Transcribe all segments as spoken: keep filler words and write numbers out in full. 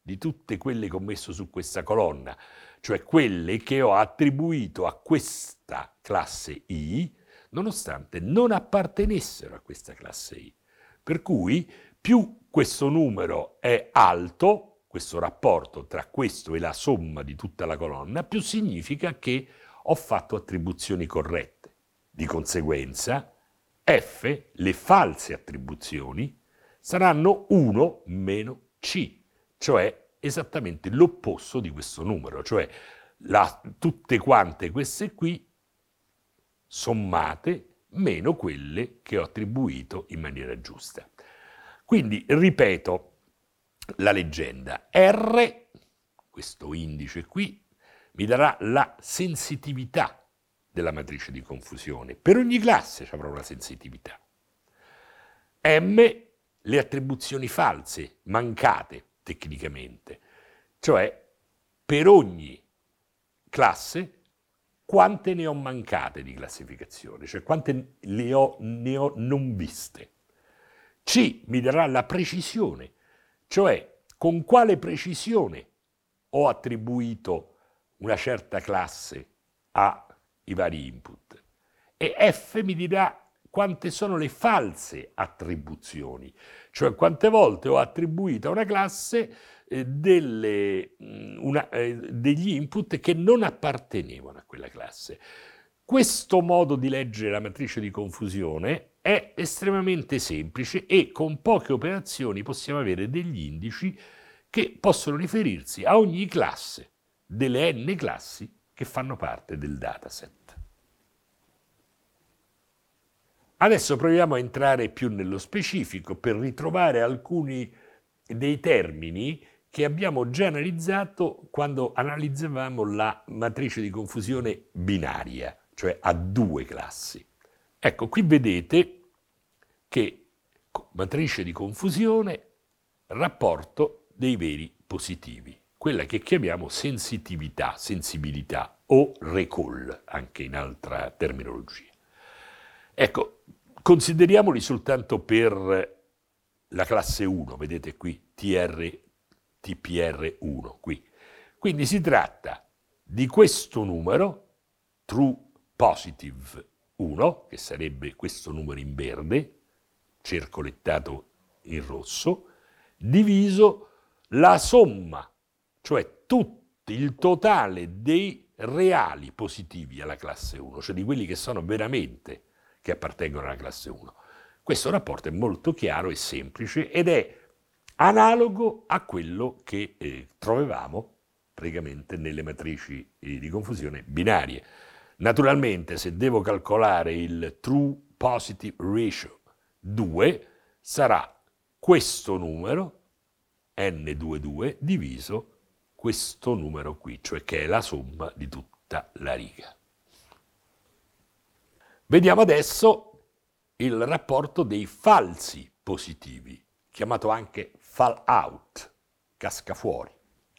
di tutte quelle che ho messo su questa colonna, cioè quelle che ho attribuito a questa classe I, nonostante non appartenessero a questa classe I. Per cui più questo numero è alto, questo rapporto tra questo e la somma di tutta la colonna, più significa che ho fatto attribuzioni corrette. Di conseguenza, F, le false attribuzioni, saranno uno meno C, cioè esattamente l'opposto di questo numero, cioè la, tutte quante queste qui sommate meno quelle che ho attribuito in maniera giusta. Quindi ripeto la leggenda. R, questo indice qui, mi darà la sensitività della matrice di confusione. Per ogni classe ci avrò una sensitività. M, le attribuzioni false, mancate tecnicamente, cioè per ogni classe quante ne ho mancate di classificazione, cioè quante le ho, ne ho non viste. C mi darà la precisione, cioè con quale precisione ho attribuito una certa classe ai vari input. E F mi dirà quante sono le false attribuzioni, cioè quante volte ho attribuito a una classe eh, delle, una, eh, degli input che non appartenevano a quella classe. Questo modo di leggere la matrice di confusione è estremamente semplice e con poche operazioni possiamo avere degli indici che possono riferirsi a ogni classe delle n classi che fanno parte del dataset. Adesso proviamo a entrare più nello specifico per ritrovare alcuni dei termini che abbiamo già analizzato quando analizzavamo la matrice di confusione binaria, cioè a due classi. Ecco, qui vedete che matrice di confusione, rapporto dei veri positivi, quella che chiamiamo sensitività, sensibilità o recall, anche in altra terminologia. Ecco, consideriamoli soltanto per la classe uno, vedete qui, T R, T P R uno, qui. Quindi si tratta di questo numero, true positive uno, che sarebbe questo numero in verde, circolettato in rosso, diviso la somma, cioè tutto il totale dei reali positivi alla classe uno, cioè di quelli che sono veramente che appartengono alla classe uno. Questo rapporto è molto chiaro e semplice ed è analogo a quello che eh, trovavamo praticamente nelle matrici eh, di confusione binarie. Naturalmente, se devo calcolare il true positive ratio due, sarà questo numero, N ventidue, diviso questo numero qui, cioè che è la somma di tutta la riga. Vediamo adesso il rapporto dei falsi positivi, chiamato anche fallout, casca fuori.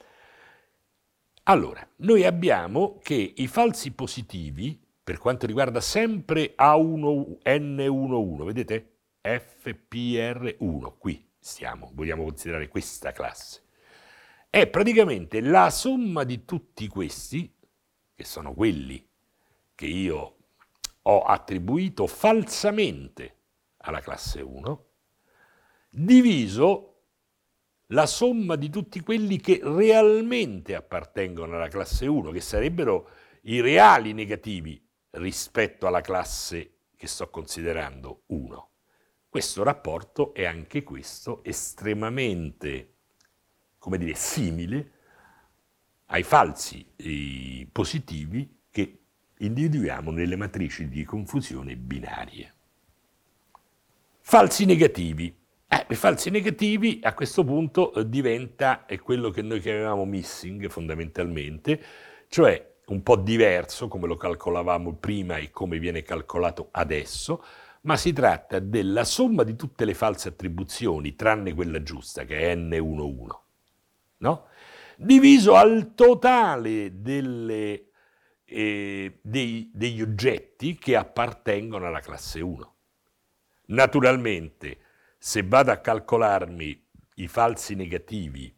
Allora, noi abbiamo che i falsi positivi, per quanto riguarda sempre A uno, N undici, vedete? F P R uno, qui stiamo, vogliamo considerare questa classe. È praticamente la somma di tutti questi, che sono quelli che io ho attribuito falsamente alla classe uno, diviso la somma di tutti quelli che realmente appartengono alla classe uno, che sarebbero i reali negativi rispetto alla classe che sto considerando uno. Questo rapporto è anche questo estremamente, come dire, simile ai falsi eh, positivi che individuiamo nelle matrici di confusione binarie. Falsi negativi. Eh, i falsi negativi a questo punto eh, diventa è quello che noi chiamavamo missing fondamentalmente, cioè un po' diverso come lo calcolavamo prima e come viene calcolato adesso, ma si tratta della somma di tutte le false attribuzioni, tranne quella giusta, che è N undici, no? Diviso al totale delle, eh, dei, degli oggetti che appartengono alla classe uno. Naturalmente, se vado a calcolarmi i falsi negativi